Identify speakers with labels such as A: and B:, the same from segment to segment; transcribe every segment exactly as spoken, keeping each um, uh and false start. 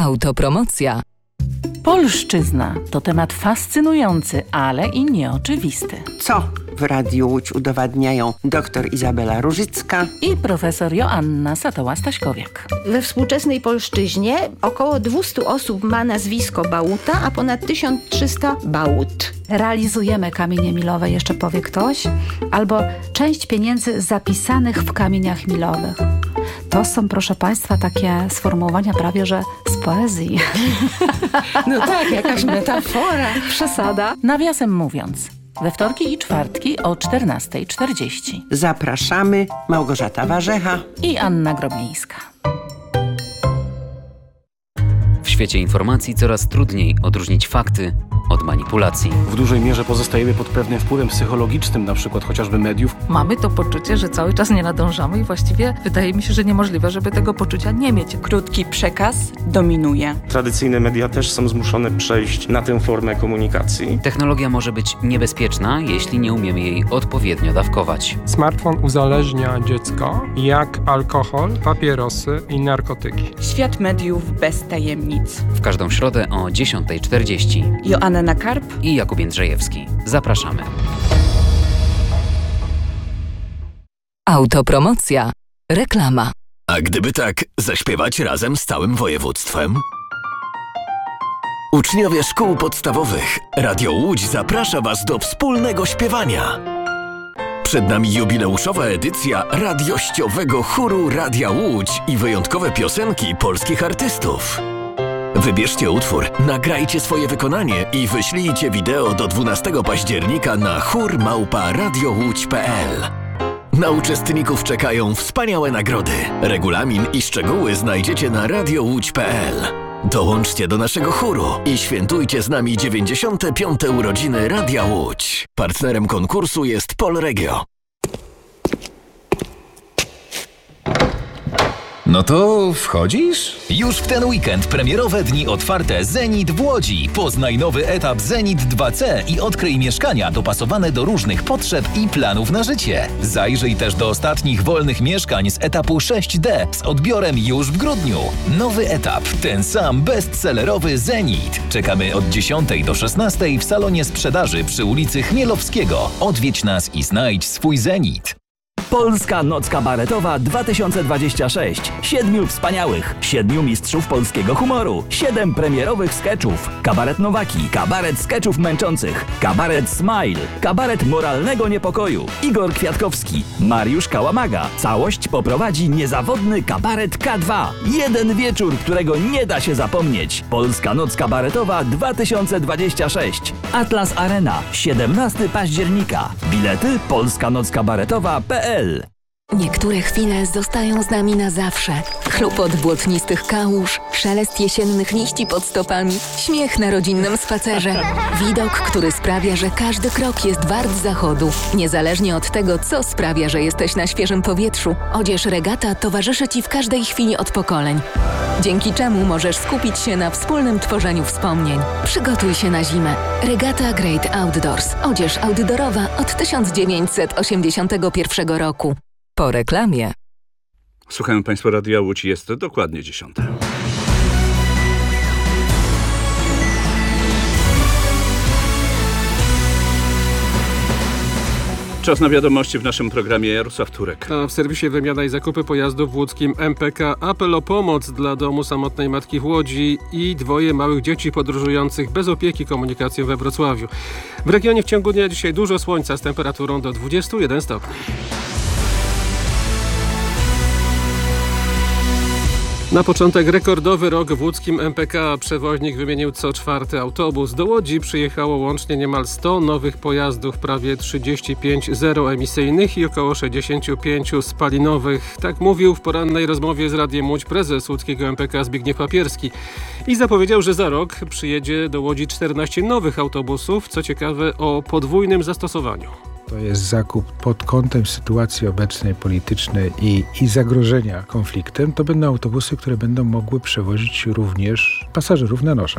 A: Autopromocja.
B: Polszczyzna to temat fascynujący, ale i nieoczywisty.
C: Co w Radiu Łódź udowadniają dr Izabela Różycka
B: i profesor Joanna Satoła-Staśkowiak.
D: We współczesnej polszczyźnie około dwieście osób ma nazwisko Bałuta, a ponad tysiąc trzysta Bałut.
E: Realizujemy kamienie milowe, jeszcze powie ktoś, albo część pieniędzy zapisanych w kamieniach milowych. To są, proszę Państwa, takie sformułowania prawie, że z poezji.
D: No tak, jakaś metafora.
E: Przesada.
B: Nawiasem mówiąc, we wtorki i czwartki o czternasta czterdzieści.
C: Zapraszamy. Małgorzata Warzecha
B: i Anna Groblińska.
F: W świecie informacji coraz trudniej odróżnić fakty od manipulacji.
G: W dużej mierze pozostajemy pod pewnym wpływem psychologicznym, na przykład chociażby mediów.
H: Mamy to poczucie, że cały czas nie nadążamy i właściwie wydaje mi się, że niemożliwe, żeby tego poczucia nie mieć.
I: Krótki przekaz dominuje.
J: Tradycyjne media też są zmuszone przejść na tę formę komunikacji.
F: Technologia może być niebezpieczna, jeśli nie umiemy jej odpowiednio dawkować.
K: Smartfon uzależnia dziecko jak alkohol, papierosy i narkotyki.
I: Świat mediów bez tajemnic.
F: W każdą środę o dziesiąta czterdzieści.
I: Joanna Nakarp
F: i Jakub Jędrzejewski. Zapraszamy.
A: Autopromocja. Reklama.
L: A gdyby tak zaśpiewać razem z całym województwem? Uczniowie szkół podstawowych Radio Łódź zaprasza Was do wspólnego śpiewania. Przed nami jubileuszowa edycja radiościowego chóru Radia Łódź i wyjątkowe piosenki polskich artystów. Wybierzcie utwór, nagrajcie swoje wykonanie i wyślijcie wideo do dwunastego października na chór małpa radiołódź kropka p l. Na uczestników czekają wspaniałe nagrody. Regulamin i szczegóły znajdziecie na radiołódź kropka p l. Dołączcie do naszego chóru i świętujcie z nami dziewięćdziesiąte piąte urodziny Radia Łódź. Partnerem konkursu jest Polregio.
M: No to wchodzisz? Już w ten weekend premierowe dni otwarte Zenit w Łodzi. Poznaj nowy etap Zenit dwa C i odkryj mieszkania dopasowane do różnych potrzeb i planów na życie. Zajrzyj też do ostatnich wolnych mieszkań z etapu sześć D z odbiorem już w grudniu. Nowy etap, ten sam bestsellerowy Zenit. Czekamy od dziesiątej do szesnastej w salonie sprzedaży przy ulicy Chmielowskiego. Odwiedź nas i znajdź swój Zenit.
N: Polska Noc Kabaretowa dwa tysiące dwadzieścia sześć. Siedmiu wspaniałych, siedmiu mistrzów polskiego humoru, siedem premierowych skeczów. Kabaret Nowaki, kabaret skeczów męczących, kabaret Smile, kabaret moralnego niepokoju. Igor Kwiatkowski, Mariusz Kałamaga. Całość poprowadzi niezawodny kabaret K dwa. Jeden wieczór, którego nie da się zapomnieć. Polska Noc Kabaretowa dwa tysiące dwadzieścia sześć. Atlas Arena, siedemnastego października. Bilety polska noc kabaretowa kropka p l.
A: Niektóre chwile zostają z nami na zawsze. Chlupot błotnistych kałuż, szelest jesiennych liści pod stopami, śmiech na rodzinnym spacerze. Widok, który sprawia, że każdy krok jest wart zachodu. Niezależnie od tego, co sprawia, że jesteś na świeżym powietrzu, odzież Regata towarzyszy Ci w każdej chwili od pokoleń. Dzięki czemu możesz skupić się na wspólnym tworzeniu wspomnień. Przygotuj się na zimę. Regata Great Outdoors. Odzież outdoorowa od tysiąc dziewięćset osiemdziesiątego pierwszego roku. Po reklamie.
O: Słuchają Państwo Radia Łódź, jest to dokładnie dziesiąta. Czas na wiadomości w naszym programie. Jarosław Turek.
P: A w serwisie Wymiana i Zakupy Pojazdów w łódzkim M P K apel o pomoc dla domu samotnej matki w Łodzi i dwoje małych dzieci podróżujących bez opieki komunikacją we Wrocławiu. W regionie w ciągu dnia dzisiaj dużo słońca z temperaturą do dwudziestu jeden stopni. Na początek rekordowy rok w łódzkim M P K. Przewoźnik wymienił co czwarty autobus. Do Łodzi przyjechało łącznie niemal sto nowych pojazdów, prawie trzydzieści pięć zeroemisyjnych i około sześćdziesiąt pięć spalinowych. Tak mówił w porannej rozmowie z Radiem Łódź prezes łódzkiego M P K Zbigniew Papierski. I zapowiedział, że za rok przyjedzie do Łodzi czternaście nowych autobusów, co ciekawe o podwójnym zastosowaniu.
Q: To jest zakup pod kątem sytuacji obecnej politycznej i, i zagrożenia konfliktem. To będą autobusy, które będą mogły przewozić również pasażerów na noszach.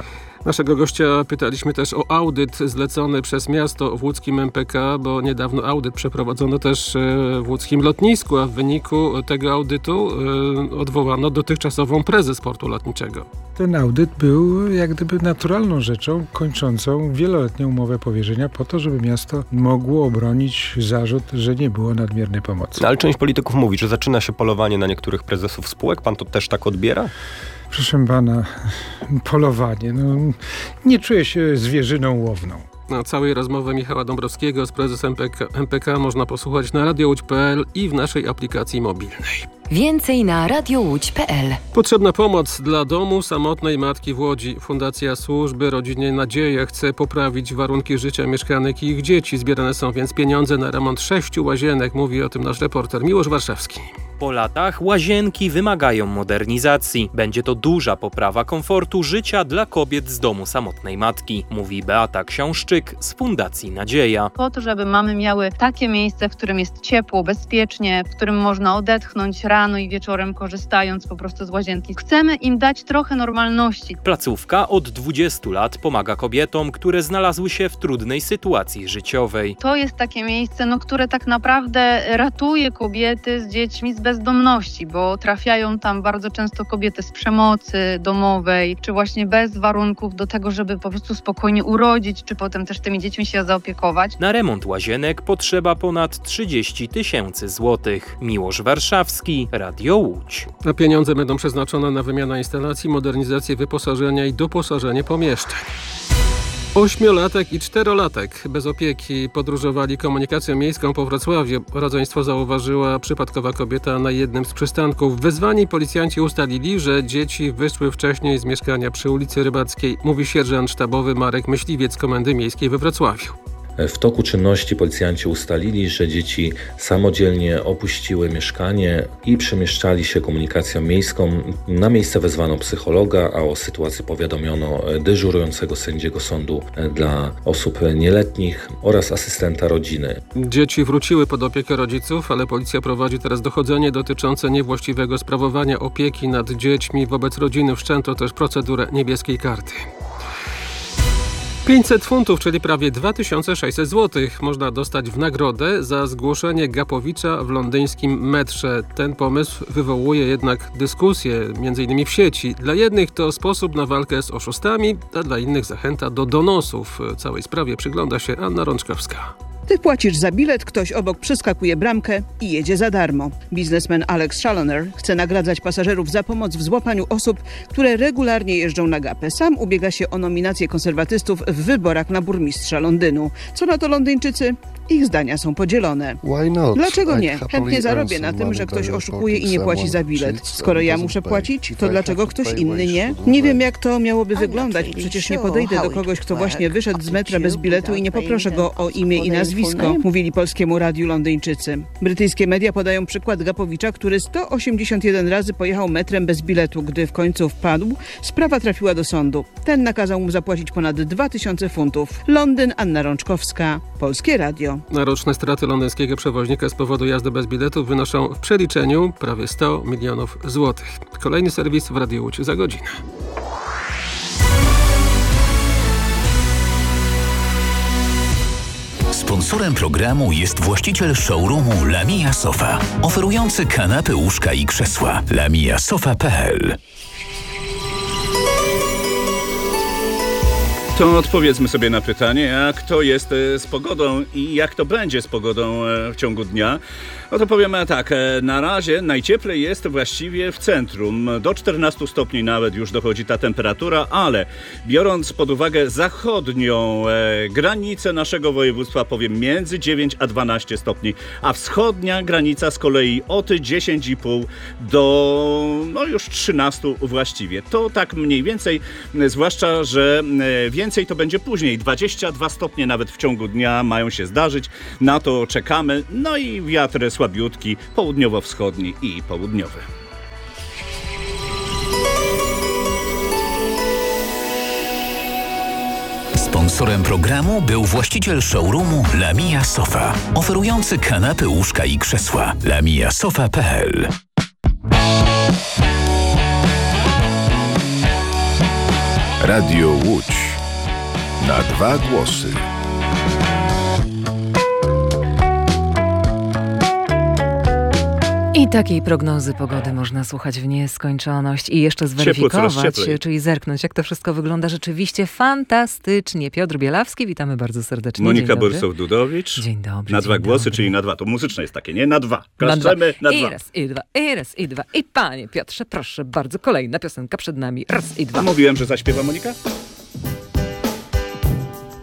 P: Naszego gościa pytaliśmy też o audyt zlecony przez miasto w łódzkim M P K, bo niedawno audyt przeprowadzono też w łódzkim lotnisku, a w wyniku tego audytu odwołano dotychczasową prezes portu lotniczego.
Q: Ten audyt był jak gdyby naturalną rzeczą kończącą wieloletnią umowę powierzenia po to, żeby miasto mogło obronić zarzut, że nie było nadmiernej pomocy.
R: Ale część polityków mówi, że zaczyna się polowanie na niektórych prezesów spółek. Pan to też tak odbiera?
Q: Proszę pana, polowanie. No, nie czuję się zwierzyną łowną.
P: No, całej rozmowy Michała Dąbrowskiego z prezesem M P K, M P K można posłuchać na radio łódź kropka p l i w naszej aplikacji mobilnej.
A: Więcej na radio łódź kropka p l.
P: Potrzebna pomoc dla domu samotnej matki w Łodzi. Fundacja Służby Rodzinie Nadzieja chce poprawić warunki życia mieszkanek i ich dzieci. Zbierane są więc pieniądze na remont sześciu łazienek. Mówi o tym nasz reporter Miłosz Warszawski.
S: Po latach łazienki wymagają modernizacji. Będzie to duża poprawa komfortu życia dla kobiet z domu samotnej matki, mówi Beata Książczyk z Fundacji Nadzieja.
T: Po to, żeby mamy miały takie miejsce, w którym jest ciepło, bezpiecznie, w którym można odetchnąć rano i wieczorem, korzystając po prostu z łazienki. Chcemy im dać trochę normalności.
S: Placówka od dwudziestu lat pomaga kobietom, które znalazły się w trudnej sytuacji życiowej.
T: To jest takie miejsce, no, które tak naprawdę ratuje kobiety z dziećmi z bezdomności, bo trafiają tam bardzo często kobiety z przemocy domowej, czy właśnie bez warunków do tego, żeby po prostu spokojnie urodzić, czy potem też tymi dziećmi się zaopiekować.
S: Na remont łazienek potrzeba ponad trzydzieści tysięcy złotych. Miłosz Warszawski, Radio Łódź.
P: A pieniądze będą przeznaczone na wymianę instalacji, modernizację wyposażenia i doposażenie pomieszczeń. Ośmiolatek i czterolatek bez opieki podróżowali komunikacją miejską po Wrocławiu. Rodzeństwo zauważyła przypadkowa kobieta na jednym z przystanków. Wezwani policjanci ustalili, że dzieci wyszły wcześniej z mieszkania przy ulicy Rybackiej, mówi sierżant sztabowy Marek Myśliwiec Komendy Miejskiej we Wrocławiu.
U: W toku czynności policjanci ustalili, że dzieci samodzielnie opuściły mieszkanie i przemieszczali się komunikacją miejską. Na miejsce wezwano psychologa, a o sytuacji powiadomiono dyżurującego sędziego sądu dla osób nieletnich oraz asystenta rodziny.
P: Dzieci wróciły pod opiekę rodziców, ale policja prowadzi teraz dochodzenie dotyczące niewłaściwego sprawowania opieki nad dziećmi. Wobec rodziny wszczęto też procedurę niebieskiej karty. pięćset funtów, czyli prawie dwa tysiące sześćset złotych można dostać w nagrodę za zgłoszenie Gapowicza w londyńskim metrze. Ten pomysł wywołuje jednak dyskusje, między innymi w sieci. Dla jednych to sposób na walkę z oszustami, a dla innych zachęta do donosów. Całej sprawie przygląda się Anna Rączkowska.
V: Ty płacisz za bilet, ktoś obok przeskakuje bramkę i jedzie za darmo. Biznesmen Alex Challoner chce nagradzać pasażerów za pomoc w złapaniu osób, które regularnie jeżdżą na gapę. Sam ubiega się o nominację konserwatystów w wyborach na burmistrza Londynu. Co na to Londyńczycy? Ich zdania są podzielone. Dlaczego nie? Chętnie zarobię na tym, że ktoś oszukuje i nie płaci za bilet. Skoro ja muszę płacić, to dlaczego ktoś inny nie? Nie wiem, jak to miałoby wyglądać. Przecież nie podejdę do kogoś, kto właśnie wyszedł z metra bez biletu i nie poproszę go o imię i nazwisko, mówili Polskiemu Radiu Londyńczycy. Brytyjskie media podają przykład Gapowicza, który sto osiemdziesiąt jeden razy pojechał metrem bez biletu. Gdy w końcu wpadł, sprawa trafiła do sądu. Ten nakazał mu zapłacić ponad dwa tysiące funtów. Londyn, Anna Rączkowska, Polskie Radio.
P: Roczne straty londyńskiego przewoźnika z powodu jazdy bez biletów wynoszą w przeliczeniu prawie sto milionów złotych. Kolejny serwis w Radiu Łódź za godzinę.
M: Sponsorem programu jest właściciel showroomu Lamia Sofa, oferujący kanapy, łóżka i krzesła. lamia sofa kropka p l.
O: To odpowiedzmy sobie na pytanie, jak to jest z pogodą i jak to będzie z pogodą w ciągu dnia. No to powiemy tak, na razie najcieplej jest właściwie w centrum. Do czternastu stopni nawet już dochodzi ta temperatura, ale biorąc pod uwagę zachodnią e, granicę naszego województwa, powiem między dziewięć a dwanaście stopni, a wschodnia granica z kolei od dziesięć i pół do no już trzynastu właściwie. To tak mniej więcej, zwłaszcza, że więcej to będzie później. dwadzieścia dwa stopnie nawet w ciągu dnia mają się zdarzyć. Na to czekamy. No i wiatr słabiutki, południowo-wschodni i południowy.
M: Sponsorem programu był właściciel showroomu Lamia Sofa, oferujący kanapy, łóżka i krzesła. lamia sofa kropka p l.
D: Radio Łódź. Na dwa głosy.
E: I takiej prognozy pogody można słuchać w nieskończoność i jeszcze zweryfikować, czyli zerknąć, jak to wszystko wygląda rzeczywiście fantastycznie. Piotr Bielawski, witamy bardzo serdecznie.
O: Monika Borsow-Dudowicz.
E: Dzień dobry.
O: Na dwa
E: dzień
O: głosy,
E: dobry.
O: czyli na dwa. To muzyczne jest takie, nie? Na dwa.
E: Na dwa.
O: na
E: I
O: dwa.
E: raz, i dwa, i raz, i dwa. I panie Piotrze, proszę bardzo, kolejna piosenka przed nami. Raz i dwa.
O: A mówiłem, że zaśpiewa Monika?